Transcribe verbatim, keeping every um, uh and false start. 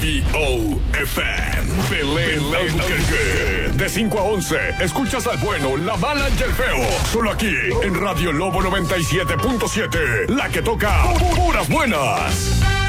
B O F M. Belén Albuquerque. De cinco a once, escuchas al bueno, la mala y el feo. Solo aquí, en Radio Lobo noventa y siete punto siete. La que toca puras buenas.